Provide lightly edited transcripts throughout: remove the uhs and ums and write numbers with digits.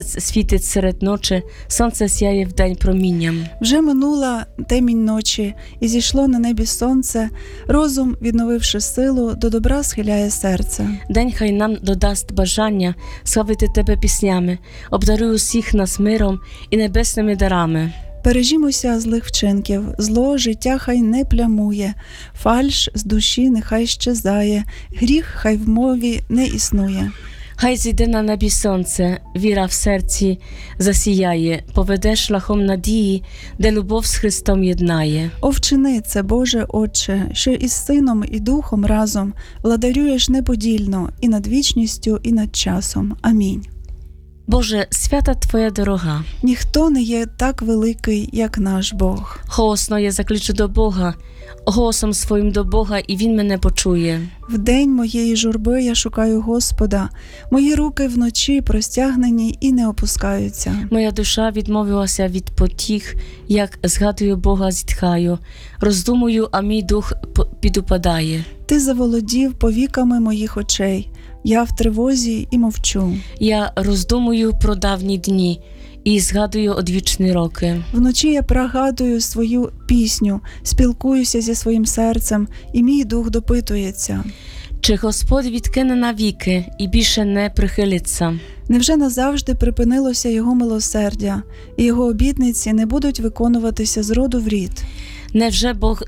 Місяць світить серед ночі, сонце сяє вдень промінням. Вже минула темінь ночі, і зійшло на небі сонце. Розум, відновивши силу, до добра схиляє серце. День хай нам додасть бажання славити тебе піснями, обдаруй усіх нас миром і небесними дарами. Бережімося злих вчинків, зло життя хай не плямує, фальш з душі нехай щезає, гріх хай в мові не існує. Хай зійде на небі сонце, віра в серці засіяє, поведе шляхом надії, де любов з Христом єднає. О, вчини це, Боже Отче, що із Сином і Духом разом владарюєш неподільно і над вічністю, і над часом. Амінь. Боже, свята Твоя дорога. Ніхто не є так великий, як наш Бог. Голосно я закличу до Бога, голосом своїм до Бога, і Він мене почує. В день моєї журби я шукаю Господа, мої руки вночі простягнені і не опускаються. Моя душа відмовилася від потіх, як згадую Бога, зітхаю, роздумую, а мій дух підупадає. Ти заволодів повіками моїх очей, я в тривозі і мовчу. Я роздумую про давні дні і згадую одвічні роки. Вночі я пригадую свою пісню, спілкуюся зі своїм серцем, і мій дух допитується. Чи Господь відкине навіки і більше не прихилиться? Невже назавжди припинилося його милосердя, і його обітниці не будуть виконуватися з роду в рід? Невже Бог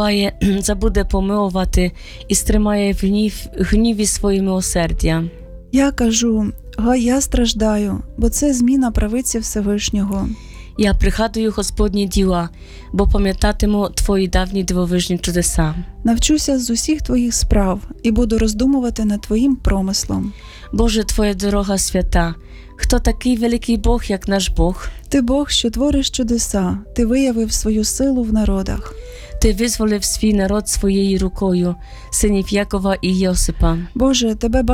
забуде помилувати і стримає в гніві своє милосердя? Я кажу, я страждаю, бо це зміна правиці Всевишнього. Я пригадую Господні діла, бо пам'ятатиму Твої давні дивовижні чудеса. Навчуся з усіх Твоїх справ і буду роздумувати над Твоїм промислом. Боже, Твоя дорога свята, хто такий великий Бог, як наш Бог? Ти Бог, що твориш чудеса, Ти виявив свою силу в народах. Ти визволив свій народ своєю рукою, синів Якова і Йосипа. Боже, Тебе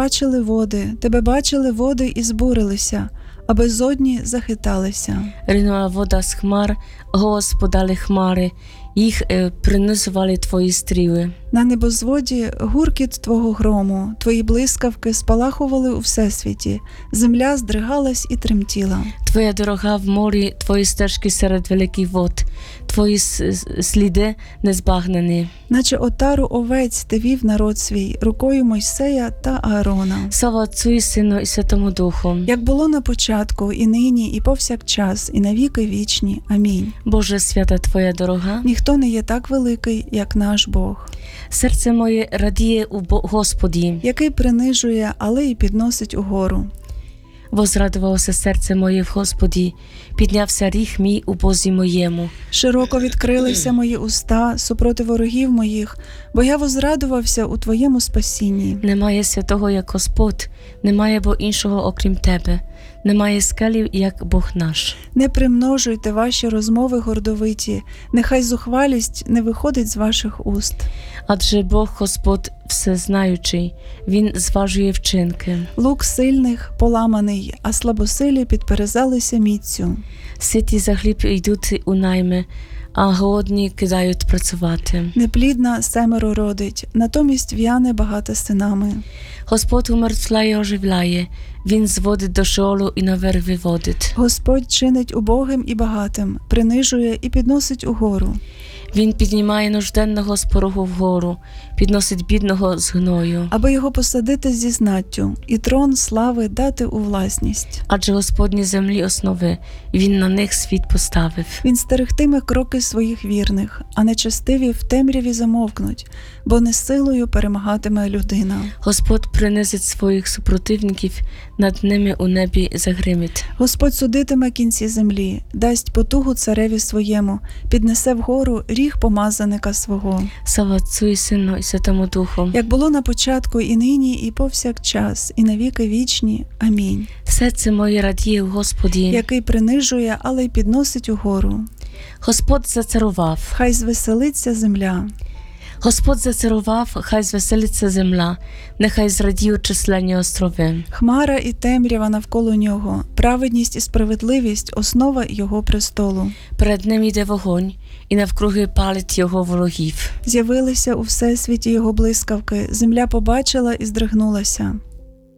бачили води і збурилися, а безодні захиталися. Ринула вода з хмар, голос подали хмари, їх принизували Твої стріли. На небозводі гуркіт Твого грому, Твої блискавки спалахували у всесвіті, земля здригалась і тремтіла. Твоя дорога в морі, Твої стежки серед великих вод, Твої сліди незбагнені. Наче отару овець Ти вів народ свій, рукою Мойсея та Аарона. Слава Отцю і Сину і Святому Духу. Як було на початку, і нині, і повсякчас, і навіки вічні. Амінь. Боже, свята Твоя дорога. Ніхто не є так великий, як наш Бог. Серце моє радіє у Господі, який принижує, але й підносить угору. Возрадувалося серце моє в Господі, піднявся ріг мій у Бозі моєму. Широко відкрилися мої уста супроти ворогів моїх, бо я возрадувався у Твоєму спасінні. Немає святого, як Господь, немає бо іншого, окрім Тебе. Немає скелів, як Бог наш. Не примножуйте ваші розмови гордовиті, нехай зухвалість не виходить з ваших уст. Адже Бог Господь всезнаючий, Він зважує вчинки. Лук сильних поламаний, а слабосилі підперезалися міцю. Ситі за хліб йдуть у найми, а голодні кидають працювати. Неплідна семеро родить, натомість в'яне багата синами. Господь умертвляє, оживляє, Він зводить до Шеолу і наверх виводить. Господь чинить убогим і багатим, принижує і підносить угору. Він піднімає нужденного з порогу вгору, підносить бідного з гною. Аби його посадити зі знаттю, і трон слави дати у власність. Адже Господні землі основи, Він на них світ поставив. Він стерегтиме кроки своїх вірних, а нечестиві в темряві замовкнуть, бо не силою перемагатиме людина. Господь принизить своїх супротивників, над ними у небі загримить. Господь судитиме кінці землі, дасть потугу цареві своєму, піднесе вгору ріг помазаника свого. Слава Отцю і Сину і Святому Духу. Як було на початку, і нині, і повсякчас, і навіки вічні. Амінь. Серце моє радіє в Господі, який принижує, але й підносить угору. Господь зацарував. Хай звеселиться земля. Господь зацарував, хай звеселиться земля, нехай зрадіють численні острови. Хмара і темрява навколо нього, праведність і справедливість – основа його престолу. Перед ним йде вогонь, і навкруги палить його ворогів. З'явилися у всесвіті його блискавки, земля побачила і здригнулася.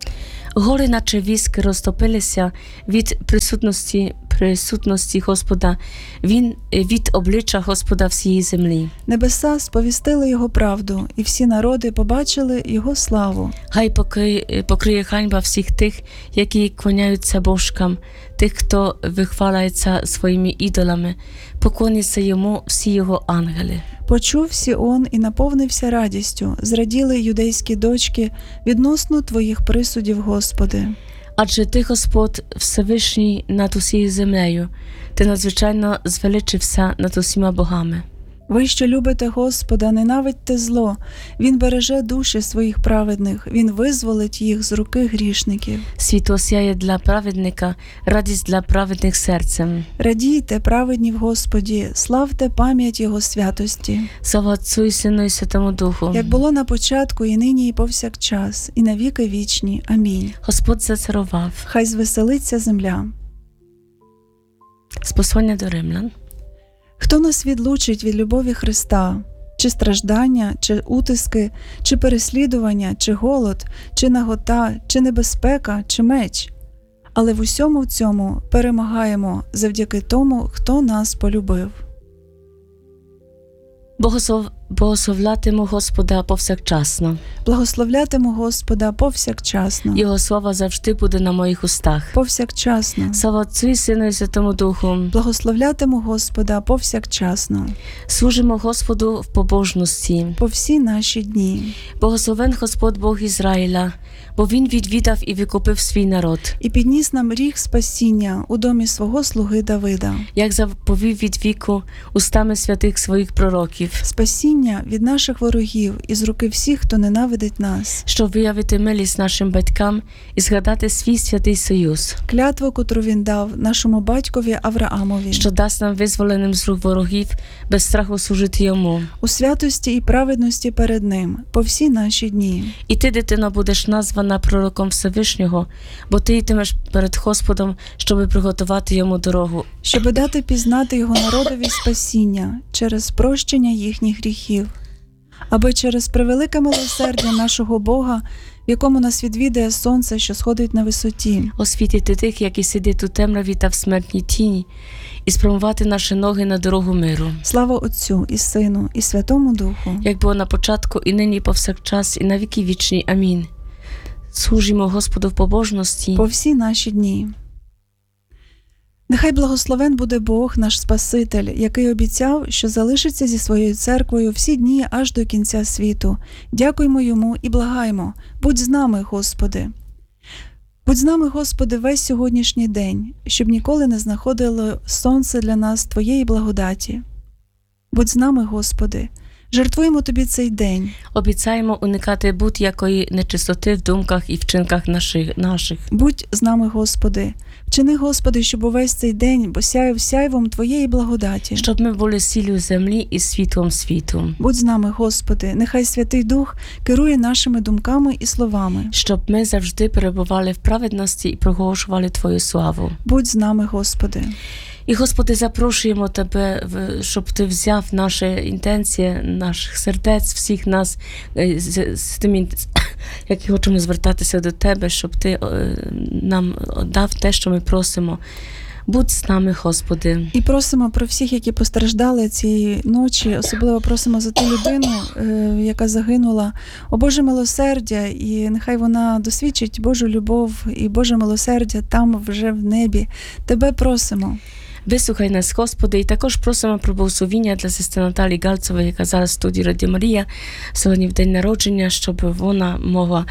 Гори, наче віск, розтопилися від присутності Господа, від обличчя Господа всієї землі. Небеса сповістили його правду, і всі народи побачили його славу. Хай покриє ганьба всіх тих, які клоняються божкам, тих, хто вихваляється своїми ідолами, поклоняться йому всі його ангели. Почув Сіон і наповнився радістю, зраділи юдейські дочки відносно твоїх присудів, Господи. Адже ти, Господь, Всевишній над усією землею, ти надзвичайно звеличився над усіма богами. Ви, що любите Господа, ненавидьте зло. Він береже душі своїх праведних, Він визволить їх з руки грішників. Світло сяє для праведника, радість для праведних серцем. Радійте, праведні в Господі, славте пам'ять Його святості. Слава Отцю і Сину і Святому Духу. Як було на початку, і нині, і повсякчас, і на віки вічні. Амінь. Господь зацарував. Хай звеселиться земля. З послання до Римлян. Хто нас відлучить від любові Христа? Чи страждання, чи утиски, чи переслідування, чи голод, чи нагота, чи небезпека, чи меч? Але в усьому цьому перемагаємо завдяки тому, хто нас полюбив. Богословлятиму Господа повсякчасно. Благословлятиму Господа повсякчасно. Його слава завжди буде на моїх устах. Повсякчасно. Слава Отцю і Сину і Святому Духу. Благословлятиму Господа повсякчасно. Служимо Господу в побожності. По всі наші дні. Благословен Господь Бог Ізраїля, бо Він відвідав і викупив свій народ. І підніс нам ріг спасіння у домі свого слуги Давида. Як заповів від віку устами святих своїх пророків. Спасіння від наших ворогів і з руки всіх, хто ненавидить нас. Щоб виявити милість нашим батькам і згадати свій святий союз. Клятву, котру він дав нашому батькові Авраамові. Що дасть нам визволеним з рук ворогів без страху служити йому. У святості і праведності перед ним по всі наші дні. І ти, дитино, будеш названа пророком Всевишнього, бо ти йтимеш перед Господом, щоби приготувати йому дорогу. Щоби дати пізнати його народові спасіння через прощення їхніх гріхів. Аби через превелике милосердя нашого Бога, в якому нас відвідає сонце, що сходить на висоті. Освітити тих, які сидять у темряві та в смертній тіні, і спрямувати наші ноги на дорогу миру. Слава Отцю і Сину і Святому Духу. Як було на початку, і нині, і повсякчас, і на віки вічні. Амінь. Служимо Господу в побожності. По всі наші дні. Нехай благословен буде Бог, наш Спаситель, який обіцяв, що залишиться зі своєю церквою всі дні аж до кінця світу. Дякуймо Йому і благаймо. Будь з нами, Господи. Будь з нами, Господи, весь сьогоднішній день, щоб ніколи не знаходило сонце для нас Твоєї благодаті. Будь з нами, Господи. Жертвуємо Тобі цей день. Обіцяємо уникати будь-якої нечистоти в думках і вчинках наших. Будь з нами, Господи. Вчини, Господи, щоб увесь цей день сяяв сяйвом Твоєї благодаті. Щоб ми були сіллю землі і світлом світу. Будь з нами, Господи, нехай Святий Дух керує нашими думками і словами. Щоб ми завжди перебували в праведності і проголошували Твою славу. Будь з нами, Господи. І, Господи, запрошуємо Тебе, щоб Ти взяв наші інтенції, наших сердець, всіх нас, з тим, які хочемо звертатися до Тебе, щоб Ти нам дав те, що ми просимо. Будь з нами, Господи. І просимо про всіх, які постраждали цієї ночі, особливо просимо за ту людину, яка загинула. О Боже милосердя, і нехай вона досвідчить Божу любов і Боже милосердя там вже в небі. Тебе просимо. Вислухай нас, Господи, і також просимо про благословіння для сестри Наталії Галцевої, яка зараз в студії Радіо Марія, сьогодні в день народження, щоб вона могла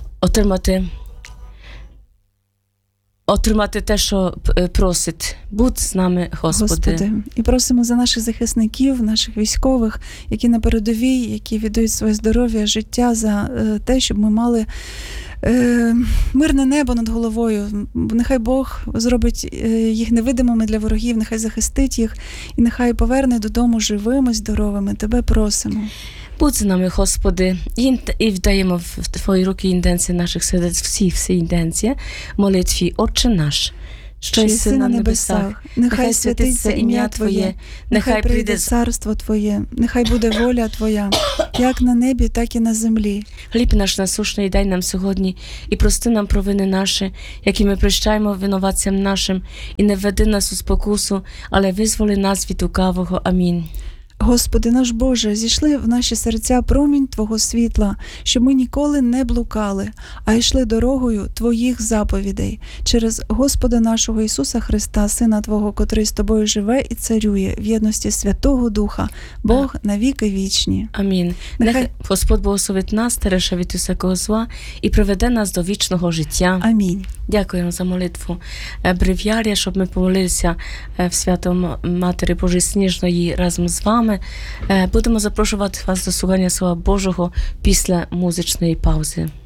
отримати те, що просить. Будь з нами, Господи. І просимо за наших захисників, наших військових, які на передовій, які віддають своє здоров'я, життя за те, щоб ми мали мирне небо над головою. Нехай Бог зробить їх невидимими для ворогів, нехай захистить їх і нехай поверне додому живими, здоровими. Тебе просимо. Будь з нами, Господи, і вдаємо в Твої руки інтенції наших сердець, всі інтенції, молитві, Отче наш, що єси на небесах, нехай святиться ім'я Твоє, нехай прийде царство Твоє, нехай буде воля Твоя, як на небі, так і на землі. Хліб наш насущний дай нам сьогодні, і прости нам провини наші, які ми прощаємо винуватцям нашим, і не введи нас у спокусу, але визволи нас від лукавого. Амінь. Господи наш Боже, зійшли в наші серця промінь Твого світла, щоб ми ніколи не блукали, а йшли дорогою Твоїх заповідей. Через Господа нашого Ісуса Христа, Сина Твого, котрий з Тобою живе і царює в єдності Святого Духа, Бог навіки вічні. Амінь. Нехай Господь благословить нас, тереша від усякого зла, і приведе нас до вічного життя. Амінь. Дякуємо за молитву Брев'ярія, щоб ми помолилися в Святому Матері Божої Сніжної разом з вами. Будемо запрошувати вас до слухання Слова Божого після музичної паузи.